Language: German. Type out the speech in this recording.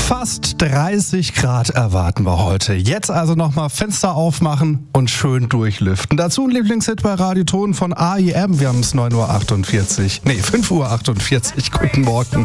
Fast 30 Grad erwarten wir heute. Jetzt also nochmal Fenster aufmachen und schön durchlüften. Dazu ein Lieblingshit bei Radio Ton von AIM. Wir haben es 5:48 Uhr. Guten Morgen.